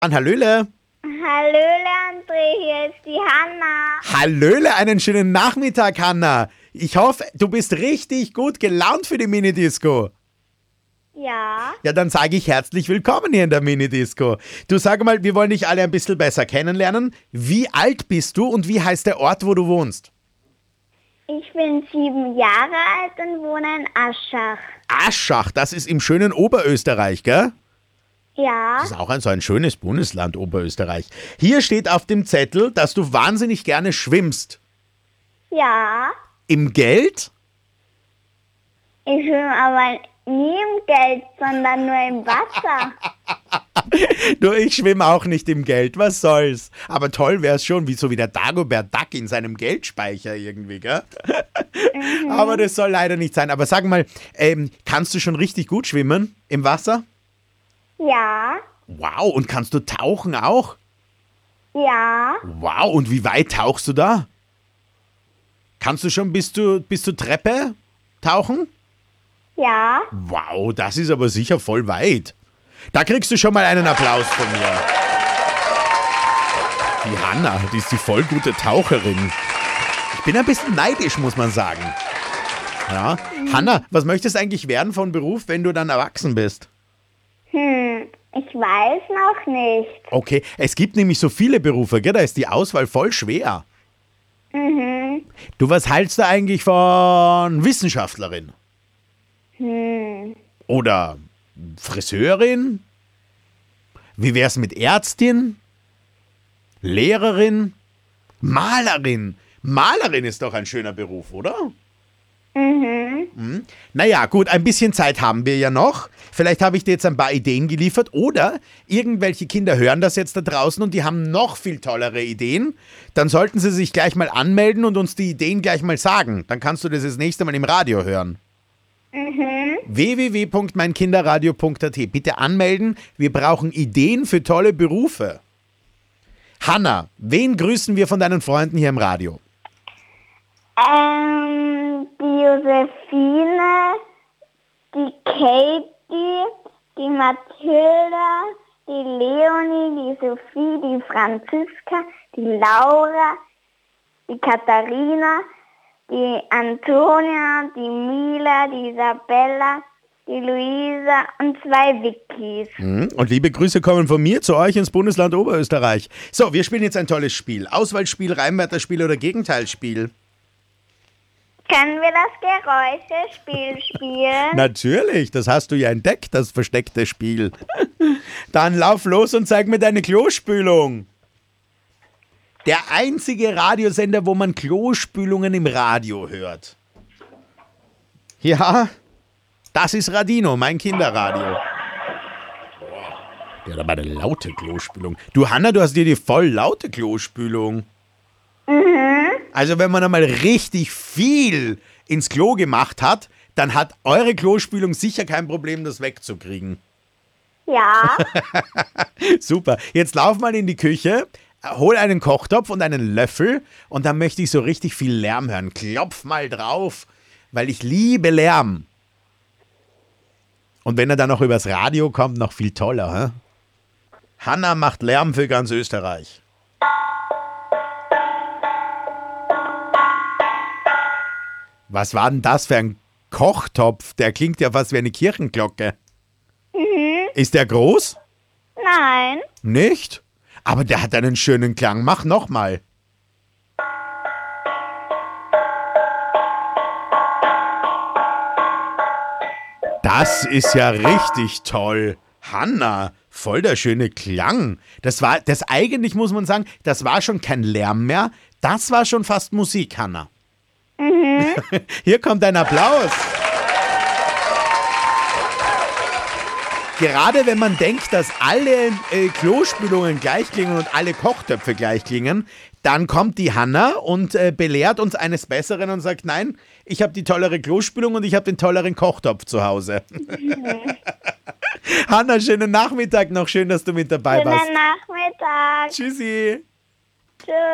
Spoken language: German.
Hallöle. Hallöle André, hier ist die Hanna. Hallöle, einen schönen Nachmittag, Hanna. Ich hoffe, du bist richtig gut gelaunt für die Minidisco. Ja, Ja, dann sage ich herzlich willkommen hier in der Minidisco. Du, sag mal, wir wollen dich alle ein bisschen besser kennenlernen. Wie alt bist du und wie heißt der Ort, wo du wohnst? ich bin 7 Jahre alt und wohne in Aschach. Aschach, das ist im schönen Oberösterreich, gell? Ja, Das ist auch so ein schönes Bundesland, Oberösterreich. Hier steht auf dem Zettel, dass du wahnsinnig gerne schwimmst. ja, Im Geld? ich schwimme aber nie im Geld, sondern nur im Wasser. Du, ich schwimme auch nicht im Geld, was soll's. Aber toll wär's schon, wie so wie der Dagobert Duck in seinem Geldspeicher irgendwie, gell? Aber das soll leider nicht sein. Aber sag mal, kannst du schon richtig gut schwimmen im Wasser? Ja, Wow, und kannst du tauchen auch? ja, Wow, und wie weit tauchst du da? Kannst du schon bis zur Treppe tauchen? ja. Wow, das ist aber sicher voll weit. Da kriegst du schon mal einen Applaus von mir. Die Hanna, die ist die voll gute Taucherin. Ich bin ein bisschen neidisch, muss man sagen. Ja. Hanna, was möchtest du eigentlich werden von Beruf, wenn du dann erwachsen bist? Ich weiß noch nicht. Okay, es gibt nämlich so viele Berufe, gell? Da ist die Auswahl voll schwer. Du, was hältst du eigentlich von Wissenschaftlerin? Oder Friseurin? Wie wär's mit Ärztin? Lehrerin? Malerin? Malerin ist doch ein schöner Beruf, oder? Naja, gut, ein bisschen Zeit haben wir ja noch. Vielleicht habe ich dir jetzt ein paar Ideen geliefert oder irgendwelche Kinder hören das jetzt da draußen und die haben noch viel tollere Ideen. Dann sollten sie sich gleich mal anmelden und uns die Ideen gleich mal sagen. Dann kannst du das nächste Mal im Radio hören. www.meinkinderradio.at. Bitte anmelden. Wir brauchen Ideen für tolle Berufe. Hanna, wen grüßen wir von deinen Freunden hier im Radio? Die Josephine, die Katie, die Mathilda, die Leonie, die Sophie, die Franziska, die Laura, die Katharina, die Antonia, die Mila, die Isabella, die Luisa und 2 Vickys. Und liebe Grüße kommen von mir zu euch ins Bundesland Oberösterreich. So, wir spielen jetzt ein tolles Spiel. Auswahlspiel, Reimwörterspiel oder Gegenteilsspiel? Können wir das Geräuschespiel spielen? Natürlich, das hast du ja entdeckt, das versteckte Spiel. Dann lauf los und zeig mir deine Klospülung. Der einzige Radiosender, wo man Klospülungen im Radio hört. Ja, das ist Radino, mein Kinderradio. Der hat aber eine laute Klospülung. Du, Hanna, du hast dir die voll laute Klospülung. Also wenn man einmal richtig viel ins Klo gemacht hat, dann hat eure Klospülung sicher kein Problem, das wegzukriegen. Ja, Super. Jetzt lauf mal in die Küche, hol einen Kochtopf und einen Löffel und dann möchte ich so richtig viel Lärm hören. Klopf mal drauf, weil ich liebe Lärm. Und wenn er dann noch übers Radio kommt, noch viel toller. Hä? Hanna macht Lärm für ganz Österreich. Was war denn das für ein Kochtopf? Der klingt ja fast wie eine Kirchenglocke. Ist der groß? nein. Nicht? Aber der hat einen schönen Klang. Mach nochmal. Das ist ja richtig toll. Hanna, voll der schöne Klang. Das eigentlich muss man sagen, das war schon kein Lärm mehr. Das war schon fast Musik, Hanna. Hier kommt ein Applaus. Gerade wenn man denkt, dass alle Klospülungen gleich klingen und alle Kochtöpfe gleich klingen, dann kommt die Hanna und belehrt uns eines Besseren und sagt, nein, ich habe die tollere Klospülung und ich habe den tolleren Kochtopf zu Hause. Hanna, schönen Nachmittag noch. Schön, dass du mit dabei warst. Schönen Nachmittag. Tschüssi. Tschüss.